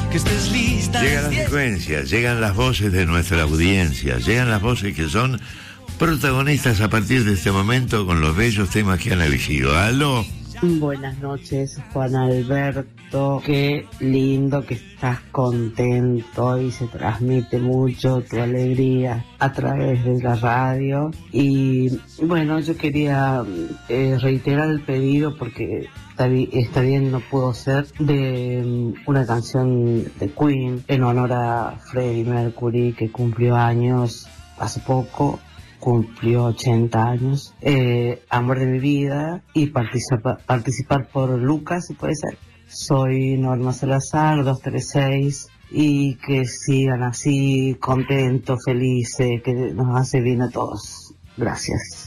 que estés lista. Llegan las secuencias, llegan las voces de nuestra audiencia, llegan las voces que son protagonistas a partir de este momento con los bellos temas que han elegido. ¡Aló! Buenas noches, Juan Alberto. Qué lindo que estás contento y se transmite mucho tu alegría a través de la radio. Y bueno, yo quería reiterar el pedido porque está bien, no pudo ser, de una canción de Queen en honor a Freddie Mercury, que cumplió años hace poco. Cumplió 80 años, Amor de mi vida, y participar por Lucas, si puede ser. Soy Norma Salazar, 236, y que sigan así, contentos, felices, que nos hace bien a todos. Gracias.